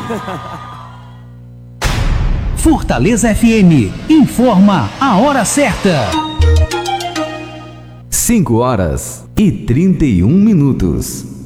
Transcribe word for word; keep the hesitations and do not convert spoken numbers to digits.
Fortaleza F M informa a hora certa. cinco horas e trinta e um minutos.